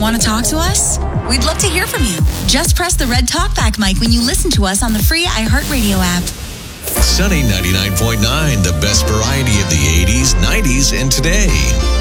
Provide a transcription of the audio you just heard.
Want to talk to us? We'd love to hear from you. Just press the red talkback mic when you listen to us on the free iHeartRadio app. Sunny 99.9, the best variety of the 80s, 90s, and today.